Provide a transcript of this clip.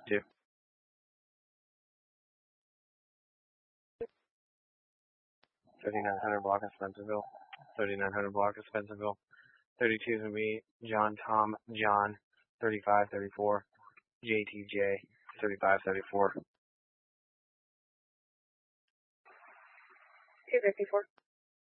2. 3900 block of Spencerville. 3900 block of Spencerville. 32 is going to be John, Tom, John, 3534, JTJ, 3534. 254.